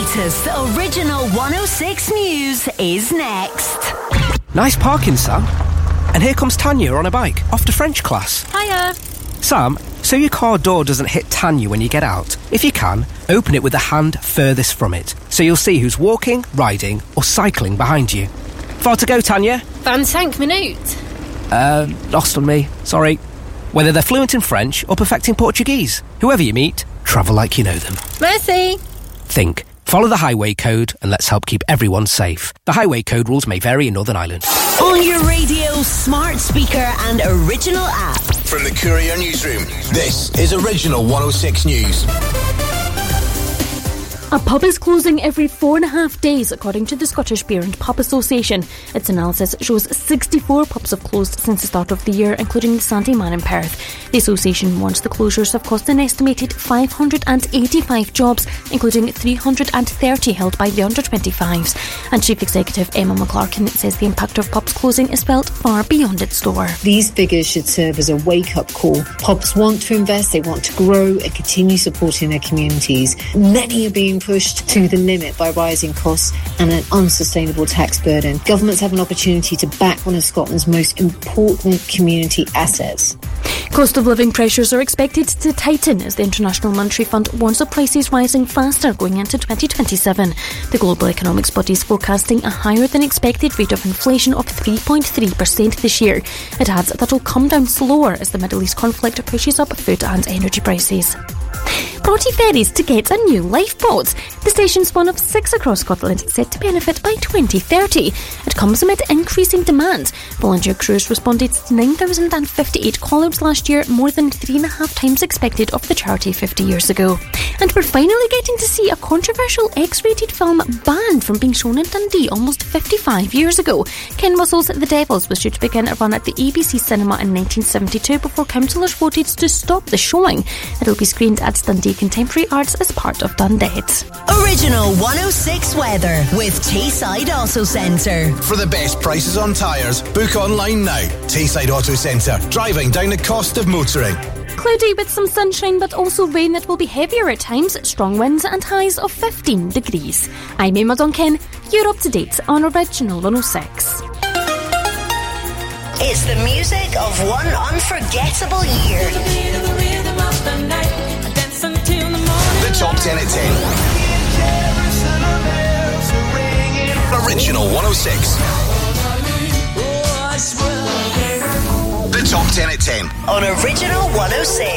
latest Original 106 news is next. Nice parking, Sam. And here comes Tanya on a bike, off to French class. Hiya. Sam, so your car door doesn't hit Tanya when you get out. If you can, open it with the hand furthest from it, so you'll see who's walking, riding, or cycling behind you. Far to go, Tanya? 25 minutes. Lost on me. Sorry. Whether they're fluent in French or perfecting Portuguese, whoever you meet, travel like you know them. Merci. Think. Follow the highway code and let's help keep everyone safe. The highway code rules may vary in Northern Ireland. On your radio, smart speaker and original app. From the Courier Newsroom, this is Original 106 News. A pub is closing every 4.5 days, according to the Scottish Beer and Pub Association. Its analysis shows 64 pubs have closed since the start of the year, including the Sandy Man in Perth. The association warns the closures have cost an estimated 585 jobs, including 330 held by the under-25s. And Chief Executive Emma McClarkin says the impact of pubs closing is felt far beyond its door. These figures should serve as a wake-up call. Pubs want to invest, they want to grow and continue supporting their communities. Many are being pushed to the limit by rising costs and an unsustainable tax burden. Governments have an opportunity to back one of Scotland's most important community assets. Cost of living pressures are expected to tighten as the International Monetary Fund warns of prices rising faster going into 2027. The global economics body is forecasting a higher than expected rate of inflation of 3.3% this year. It adds that will come down slower as the Middle East conflict pushes up food and energy prices. Broughty Ferries to get a new lifeboat. The station's one of 6 across Scotland, set to benefit by 2030. It comes amid increasing demand. Volunteer crews responded to 9,058 call-outs last year, more than 3.5 times expected of the charity 50 years ago. And we're finally getting to see a controversial X-rated film banned from being shown in Dundee almost 55 years ago. Ken Russell's The Devils was due to begin a run at the ABC Cinema in 1972 before councillors voted to stop the showing. It'll be screened at Dundee Contemporary Arts as part of Dundead. Original 106 weather with Tayside Auto Centre. For the best prices on tyres, book online now. Tayside Auto Centre, driving down the cost of motoring. Cloudy with some sunshine but also rain that will be heavier at times, strong winds and highs of 15 degrees. I'm Emma Duncan, you're up to date on Original 106. It's the music of one unforgettable year. The top 10 at 10. Original 106. The top 10 at 10. On Original 106.